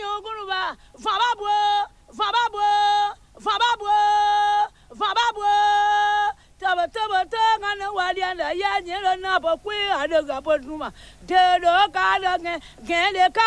Yogunuba, Vababo, Taba, Wadiana, Yan, Napa, Queer, I don't go, Dedo, Gala, Gale,